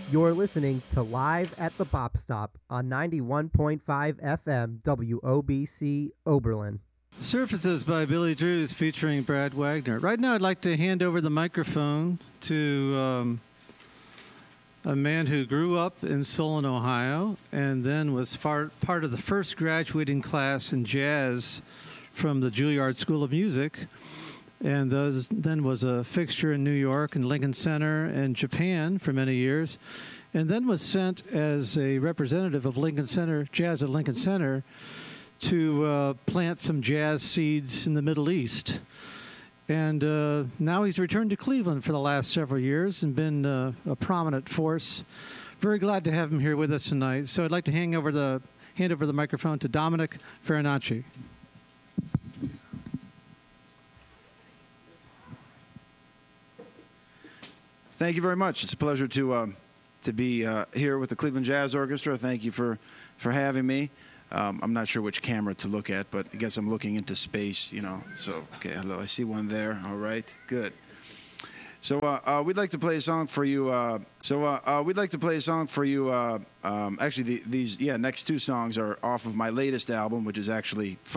You're listening to Live at the Bop Stop on 91.5 FM WOBC Oberlin. Surfaces by Billy Drews featuring Brad Wagner. Right now I'd like to hand over the microphone to a man who grew up in Solon, Ohio, and then was part of the first graduating class in jazz from the Juilliard School of Music, and then was a fixture in New York and Lincoln Center and Japan for many years, and then was sent as a representative of Lincoln Center, Jazz at Lincoln Center, to plant some jazz seeds in the Middle East. And now he's returned to Cleveland for the last several years and been a prominent force. Very glad to have him here with us tonight. So I'd like to hand over the microphone to Dominic Farinacci. Thank you very much. It's a pleasure to be here with the Cleveland Jazz Orchestra. Thank you for having me. I'm not sure which camera to look at, but I guess I'm looking into space, you know. So, okay, hello, I see one there. All right, good. So we'd like to play a song for you. Actually, these next two songs are off of my latest album, which is actually